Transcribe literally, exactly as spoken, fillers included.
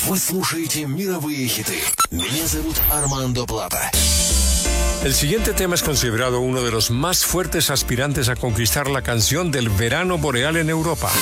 Вы слушаете мировые хиты. Меня зовут Армандо Плата. El siguiente tema es considerado uno de los más fuertes aspirantes a conquistar la canción del verano boreal en Europa.